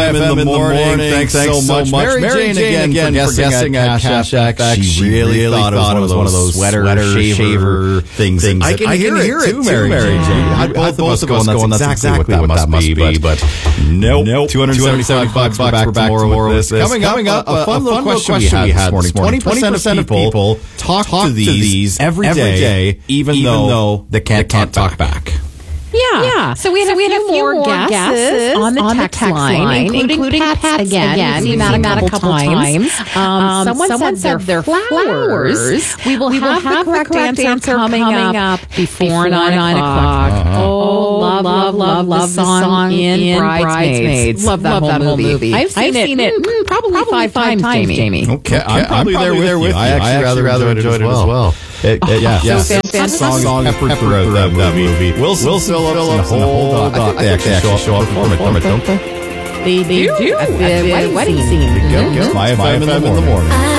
FM in the morning. Thanks so much. Mary Jane again for guessing at Cash App. She really thought it was one of those sweater shaver things. I can hear it too, Mary Jane. Both of us going, that's exactly what that must be. But nope. $275 we're back tomorrow with this. Coming up, a fun little question we had this morning. 20% of people talk to these every day, even though they can't talk back. Yeah. So we had a few more guesses on the text line, including Pat again. We've seen that a couple times. Someone said they're flowers. We will have the correct answer coming up before 9 o'clock. Oh, love the song in Bridesmaids. Love that whole movie. I've seen it probably five times, Jamie. Okay, I'm probably there with you. I actually rather enjoyed it as well. Song peppered throughout that movie. Will Phillips and the whole dog. They actually show up and perform it, don't they? They do at the wedding scene. My FM in the morning.